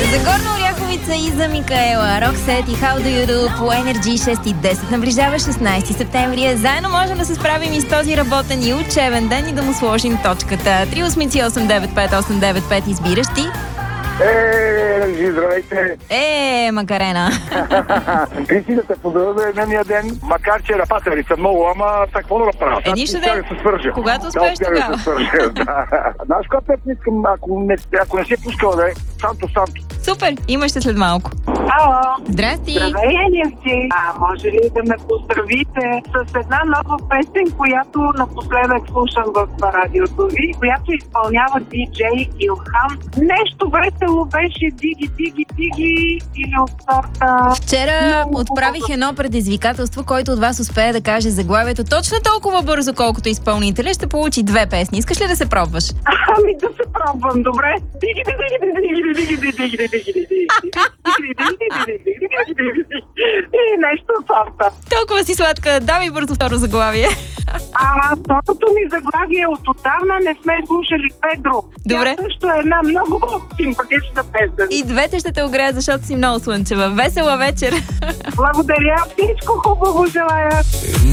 За Горна Оряховица и за Микаела. Роксет и How Do You Do по Energy 6:10. Наближава 16 септември. Заедно можем да се справим и с този работен и учебен ден и да му сложим точката. 388-95895 избираш ти. Здравейте! Макарена. Кристи, да те поздравя за едния ден, макар че рапатели са много, ама какво да направя? Нищо да се свържа. Когато успееш тогава. Знаеш, когато не искам, ако не си е пускала да е, Санто. Супер, имаш се след малко. Ало! Здрасти! Здравей, Еневци! Може ли да ме поздравите с една нова песен, която напоследък слушам в радиото ви, която изпълнява диджей Илхан? Нещо весело беше диги или от сорта... Вчера отправих едно предизвикателство, който от вас успее да каже заглавието точно толкова бързо, колкото изпълнителя. Ще получи 2 песни. Искаш ли да се пробваш? Ами да се пробвам, добре. И нещо от сорта. Толкова си сладка. Давай бързо второ заглавие. Второто ми заглавие от отдавна не сме слушали Педро. Добре. Тя също е една много симпатична песен. И двете ще те огреят, защото си много слънчева. Весела вечер! Благодаря, всичко хубаво желая.